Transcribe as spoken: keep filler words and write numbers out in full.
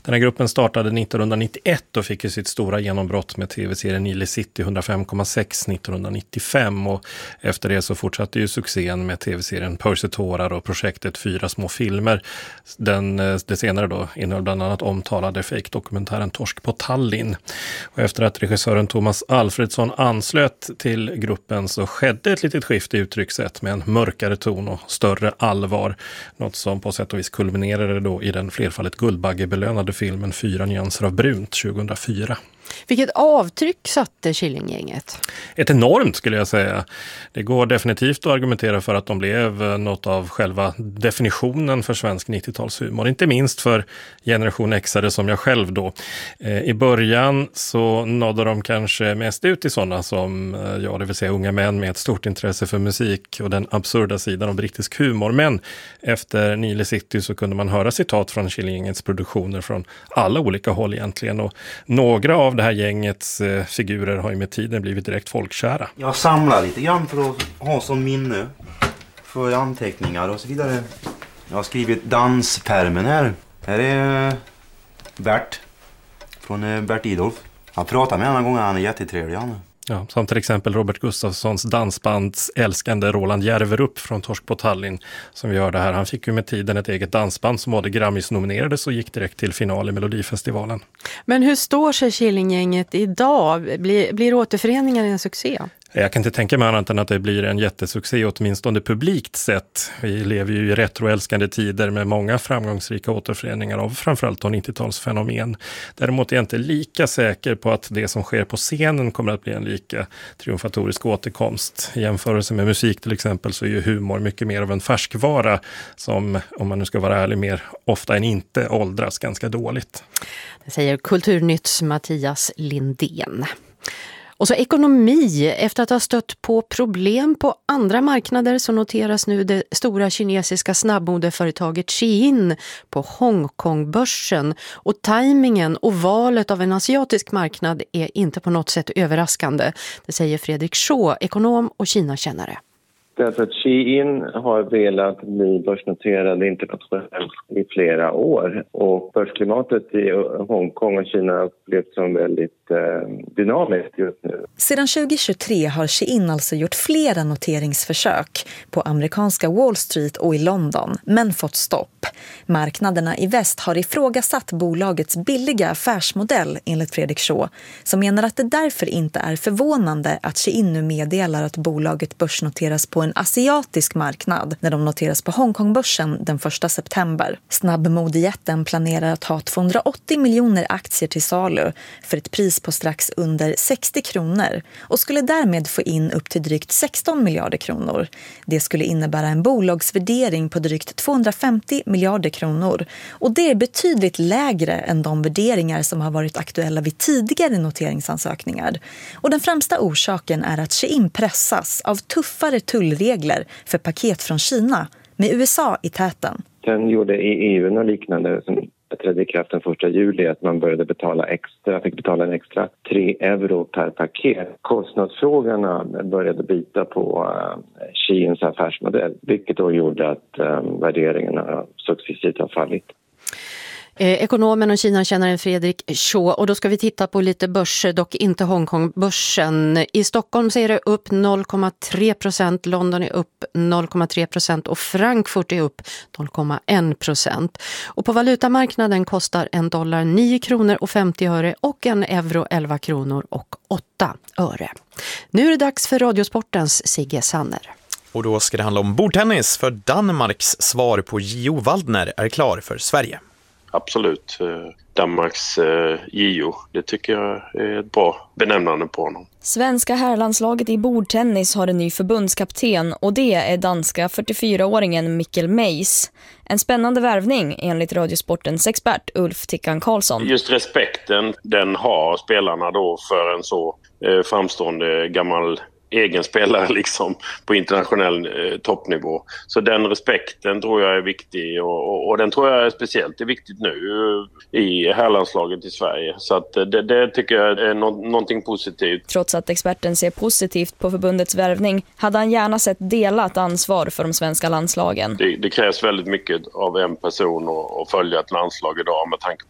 Den här gruppen startade nittonhundranittioett och fick ju sitt stora genombrott med tv-serien Nile City hundrafem komma sex nittonhundranittiofem, och efter det så fortsatte ju succén med tv-serien Percy Tårar och projektet Fyra små filmer. Den, det senare då innehöll bland annat omtalade fake-dokumentären Torsk på Tallinn. Och efter att regissören Thomas Alfredsson anslöt till gruppen så skedde ett litet skifte i uttryckssätt med en mörkare ton och större allvar. Något som på sätt och vis kulminerade då i den flerfallet Guldbaggebelönade filmen Fyra nyanser av brunt tjugohundrafyra. Vilket avtryck satte Killinggänget? Ett enormt skulle jag säga. Det går definitivt att argumentera för att de blev något av själva definitionen för svensk nittiotalshumor. Inte minst för generation X-are som jag själv då. I början så nådde de kanske mest ut i sådana som jag, det vill säga unga män med ett stort intresse för musik och den absurda sidan av brittisk humor. Men efter Nile City så kunde man höra citat från Killinggängets produktioner från alla olika håll egentligen. Och några av det här gängets eh, figurer har ju med tiden blivit direkt folkkära. Jag samlar lite grann för att ha som minne för anteckningar och så vidare. Jag har skrivit danspärmen här. Här är Bert från eh, Bert Idolf. Jag pratar med honom en gång, han är jättetrevlig han. Ja, som till exempel Robert Gustafssons dansbands älskande Roland Järverup från Torsk på Tallinn som vi hörde här. Han fick ju med tiden ett eget dansband som både Grammys nominerades och gick direkt till final i Melodifestivalen. Men hur står sig Killinggänget idag? Blir, blir återföreningen en succé? Jag kan inte tänka mig annat än att det blir en jättesuccé åtminstone publikt sett. Vi lever ju i retroälskande tider med många framgångsrika återföreningar av framförallt nittiotalsfenomen. Däremot är jag inte lika säker på att det som sker på scenen kommer att bli en lika triumfatorisk återkomst. I jämförelse med musik till exempel så är ju humor mycket mer av en färskvara som, om man nu ska vara ärlig, mer ofta än inte åldras ganska dåligt. Det säger Kulturnytts Mattias Lindén. Och så ekonomi. Efter att ha stött på problem på andra marknader så noteras nu det stora kinesiska snabbmodeföretaget Shein på Hongkongbörsen. Och tajmingen och valet av en asiatisk marknad är inte på något sätt överraskande. Det säger Fredrik Shaw, ekonom och Kina-kännare. Därför att Shein har velat bli börsnoterad internationellt i flera år. Och börsklimatet i Hongkong och Kina upplevs som väldigt eh, dynamiskt just nu. Sedan tjugohundratjugotre har Shein alltså gjort flera noteringsförsök på amerikanska Wall Street och i London, men fått stopp. Marknaderna i väst har ifrågasatt bolagets billiga affärsmodell enligt Fredrik Shaw, som menar att det därför inte är förvånande att Shein nu meddelar att bolaget börsnoteras på en asiatisk marknad när de noteras på Hongkongbörsen den första september. Snabbmodejätten planerar att ha tvåhundraåttio miljoner aktier till salu för ett pris på strax under sextio kronor och skulle därmed få in upp till drygt sexton miljarder kronor. Det skulle innebära en bolagsvärdering på drygt tvåhundrafemtio miljarder kronor och det är betydligt lägre än de värderingar som har varit aktuella vid tidigare noteringsansökningar. Och den främsta orsaken är att Shein pressas av tuffare tullregler för paket från Kina med U S A i täten. Sen gjorde E U och liknande som trädde i kraft den första juli att man började betala extra, fick betala en extra tre euro per paket. Kostnadsfrågorna började bita på uh, Sheins affärsmodell, vilket då gjorde att um, värderingarna successivt har fallit. Eh, ekonomen och Kina-kännaren Fredrik Shaw, och då ska vi titta på lite börser, dock inte Hongkongbörsen. I Stockholm så är det upp noll komma tre procent, London är upp noll komma tre procent och Frankfurt är upp noll komma en procent. Och på valutamarknaden kostar en dollar nio kronor och femtio öre och en euro elva kronor och åtta öre. Nu är det dags för Radiosportens Sigge Sanner. Och då ska det handla om bordtennis, för Danmarks svar på Gio Waldner är klar för Sverige. Absolut. Danmarks eh, Gio. Det tycker jag är ett bra benämnande på honom. Svenska herrlandslaget i bordtennis har en ny förbundskapten och det är danska fyrtiofyraåringen Mikkel Meis. En spännande värvning enligt Radiosportens expert Ulf Tickan Karlsson. Just respekten den har spelarna då för en så eh, framstående gammal egen spelare liksom på internationell eh, toppnivå. Så den respekten tror jag är viktig och, och, och den tror jag är speciellt är viktigt nu i herrlandslaget i Sverige. Så att det, det tycker jag är no- någonting positivt. Trots att experten ser positivt på förbundets värvning hade han gärna sett delat ansvar för de svenska landslagen. Det, det krävs väldigt mycket av en person att följa ett landslag idag med tanke